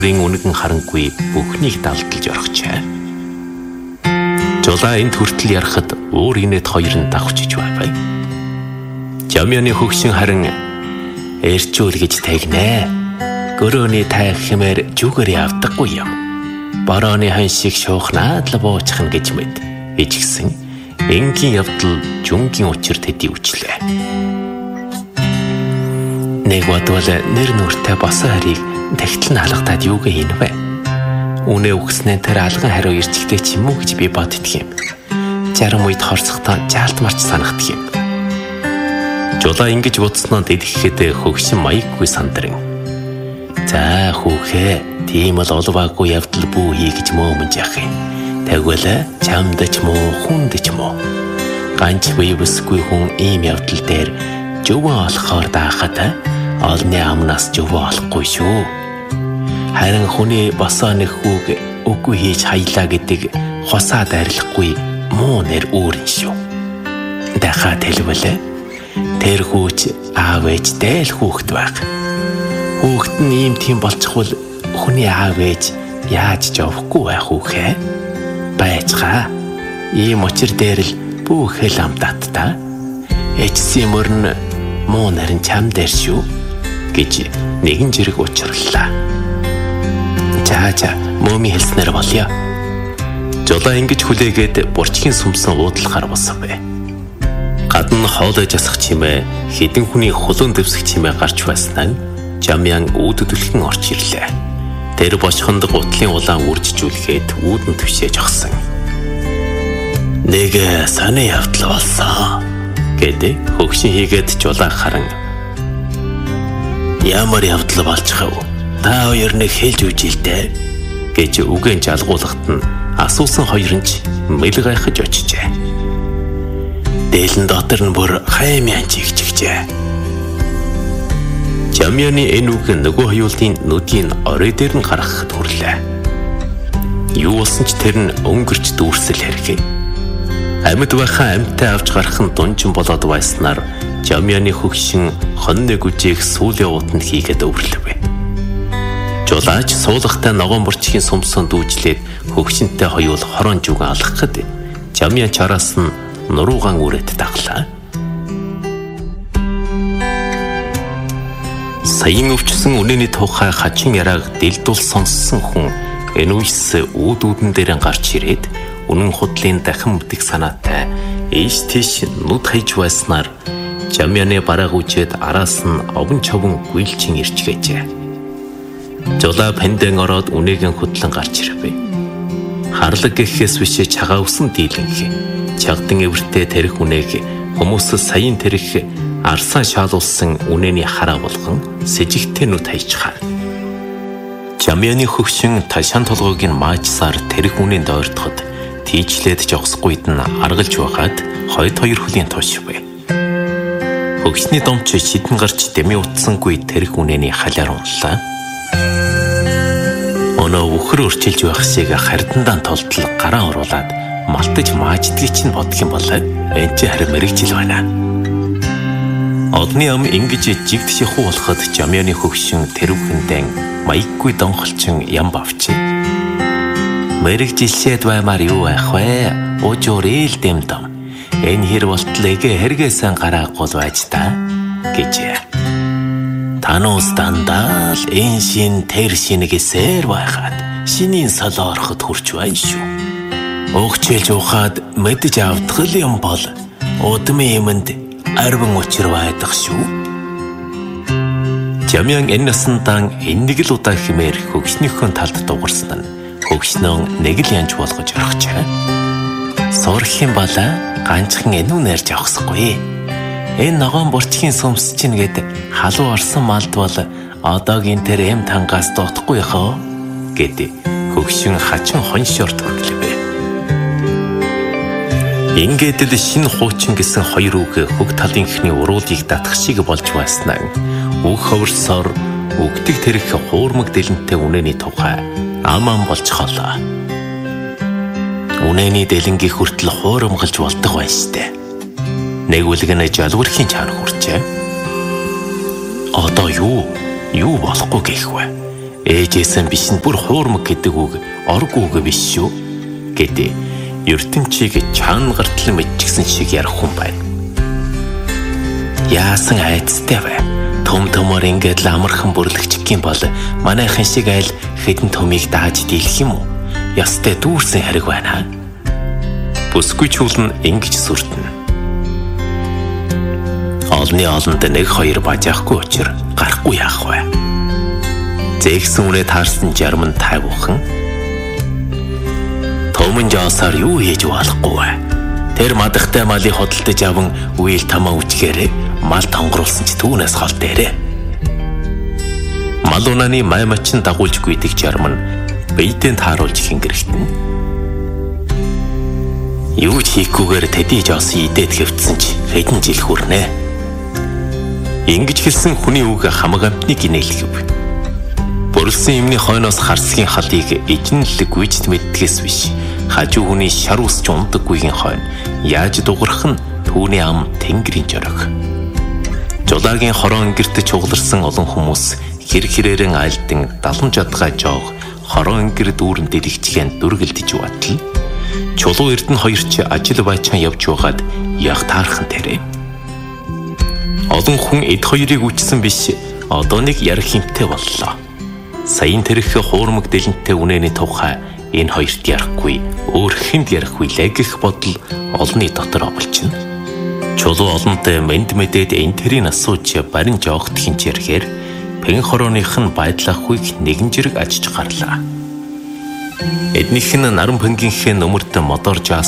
Үнэгэн харангүй бүхнийг далдалж орхичээ. Жолоо энд хүртэл ярахад уур инээд хоёр нь давхчиж байв. Жамяны хөгшин харин эрчүүл гэж тагнаа. Гөрөөний тайх хэмээр жүгээр явдаггүй юм. Борооны хан шиг шуухнаад л буучих нь гэж мэд. Ичгсэн энгийн явдал жүнгийн учир тэдий үчлээ. Нэг бодвол нэр нүртэй босон харийг тэгтэл нь алгатаад юугээ хийнэ вэ? Үнэ өгснээ тэр алган хариу ирчгтэй ч юм уу гэж би боддөг юм. Зарим үед хорцохдоо жаалт марч санагддаг юм. Жолоо ингэж бодсноо дэлгэхэд хөгшин маяггүй сандран. За хүүхээ, тийм л олваагүй явдал бүү хий гэж мөөмж яах юм. Тэгвэл чамд ч муу хүнд ч муу. Ганц бивсгүй хүн ийм явдал дээр зөвөө олохоор даахад олны амнаас зөвөө олохгүй шүү. Харин хүний босоо нэг хүүг үгүй хийж хаялаа гэдэг хосаад арилахгүй муу нэр өөрн шүү. Дахиад хэлбэл тэр хүүч аав ээжтэй л хүүхэд байх. Хүүхэд нь ийм тийм болчихвол хүний аав ээж яаж ч явахгүй байх хүүхээ. Байцгаа. Ийм учир дээр л бүхэл амдатта. Эцсийн мөрн муу нарийн чам дээр шүү гэж нэгэн зэрэг учрлаа. За мөөми хэлснээр болё. Жолоо ингэж хүлээгээд бурчгийн сүмсэн уудлахаар болсон бэ. Гадна хоолой жасах чимээ хэдэн хүний хулуун дэвсэх чимээ гарч байснаа Жамян үүддөлгөн орч ирлээ. Тэр бошхонд гутлын улаан үржжүүлэхэд үүдэн төвшөөж огсон. Нэг сони явдал болсон гэдэг хөгшин хийгээд жолоо харан. Ямар явдал болчих вэ? Та хоёр нэг хэлж үжилтэй гэж үгэн жалгуулахад нь асуусан хоёр нь ч мэл гайхаж очижээ. Дээлэн дотор нь бүр хаймяан чигчжээ. Жамяны энэ үг нөгөө хоёулын нүдийн орой дээр нь гаргахад хүрлээ. Юу болсон ч тэр нь өнгөрч дүүрсэл хэрэг. Амьд байхаа амьтаа авч гарах нь дунжин болоод байснаар Жамяны хөгшин хонны гүжээх сүүлийн уутанд хийгээд өврлөв. Жолооч суулгахтай ногоон бурчгийн сүмсэн дүүжлээд хөгшинтэй хоёул хорон зүгэн алгахад Жамян чараас нь нуруугаан үрээд даглаа. Саяын өвчсөн үнэний тухай хачин яриаг дэлдүүл сонссон хүн энэ үес үүдүүдэн дээр гарч ирээд үнэн худлын дахин мэдих санаатай ийш тийш нүд хайж байснаар Жамяны бараг үжээд араас нь овон човон гүйлчин ирчгээжээ. Жолоо пандэн ороод үнэгийн хөдлөн гарч ирвэ. Харлаг гэхээс биш чагаа усан дийлэнх. Чагдан эвэртэй тэрх үнэг хүмүүс саяын тэрх арсан шаалуулсан үнэний хараа болгон сэжигтэй нүд хайчхаа. Жамяны хөгшин ташаан толгойг нь маачсаар тэрх үнийн дойрдоход тийчлээд жогсгүйд нь аргалж байгаад хойд хоёр хөлийн туушвэ. Хөгшний домч шидэн гарч дэми утсангүй тэрх үнэний халаар унлаа. Өнөө үхэр өрчилж байх шиг хардандаа толтол гараа оруулаад малтаж мааждгийг чинь бодох юм бол энэ чи харин мэрэгжил байна. Одны ам ингэж жигд шихүү болоход Жамяны хөгшин тэрвхэндэн маяггүй донхолчин ям бавчи. Мэрэгжилшээд баймаар юу байх вэ? Ужуурэл дэмдэм. Энэ хэр болтлыг хэрэгээсэн гараагүй байж та гэж. Тануус дандаа л энэ шин тэр шинэгээсээр байхад шинийн солоо ороход хүрч байна шүү. Өгчээлж ухаад мэдж авдгал юм бол удмын юмд арван учир байдаг шүү. Жамян энэ насандан нэг л удаа хэмээр хөгшнийхөө талд дугарсан нь хөгшнөө нэг л янж болгож орхичээ. Сурах юм бала ганцхан энүүнээр жавхсахгүй. Энэ ногоон бурчгийн сүмс чинь гээд халуу орсон малд бол одоогийн тэр эм тангаас дутхгүй хоо гэд хөгшин хачин хоншоор төрглөв. Ингээд л шинэ хуучин гэсэн хоёр үг хөг талынхны уруулыг татах шиг болж байснаа үг ховрсоор үгдэг тэрх хуурмаг дэлэнтэй үнэний тухай аман болцохолоо. Үнэний дэлэнгийн хүртэл хуурамгалж болдог байна штэ. Нэг үлгэн жалуурхийн чаар хүрчээ. Одоо юу болохгүй гэх вэ? Ээжээсэн биш нь бүр хуурмаг гэдэг үг орг үг биш шүү гэдэг ертөнцийг чаана гартал мэдчихсэн шиг ярих хүн байна. Яасан айцтай вэ? Том томор ингээд л амархан бүрлэгчгэн бол манайхан шиг айл хэдэн томыг дааж дийлэх юм уу? Ястай дүүрсэн хэрэг байна. Бүсгүй чуулна ингэж сүрдэнэ. Олны олонд нэг хоёр бажаахгүй учир гарахгүй яах вэ? Зэгсэн үнэ таарсан жарман тайвуухан. Томон жоосоор юу хийж болохгүй вэ? Тэр мадахтай малыг хөдөлтөж аван үйл тамаа үчгээрээ мал тонгоруулсан ч түүнээс хол дээрээ. Мал унааны маймачин дагуулж гүйдэг жарман биетэй тааруулж хингэрхтэн. Юу ч хийхгүйгээр тэдий жоосон идээд хэвтсэн ч хэдэн жил хүрнэ. Ингэж хэлсэн хүний үг хамаг амтныг инээлгэв. Бүрэлсэн юмны хойноос харсгийн халыг ижинлэг гүйж мэддгээс биш. Хажуу хүний шар усч ундаггүйгийн хойно яаж дуурах нь түүний ам тэнгэрийн жорог. Жулаагийн хорон өнгөрт чугларсан олон хүмүүс хэр хэрээрэн айлдан далан жадгаа жоог хорон өнгөр дүүрэн дэлгчгэн дүргэлдэж батал. Чулуу эрдэнэ хоёр ч ажил байчаан явж байгаад яг таархан тэрэ. Олон хүн эд хоёрыг үчсэн биш одоо нэг ярих хэмтэй боллоо. Саяын тэрх хуурмаг дэлэнтэй үнэний тухай энэ хоёрт ярихгүй өөр хүнд ярихгүй лэг гэх бодол олонний дотор оволчно. Чулуу олонтой мэд мэдээд энэ тэрийг асууж барин жоогдхийн чиргээр пэн хорооных нь байдлаахүйг нэгэн жирэг ажиж гарлаа. Эднийх нь наран пэнгийнхээ нөмөрт мотор жаас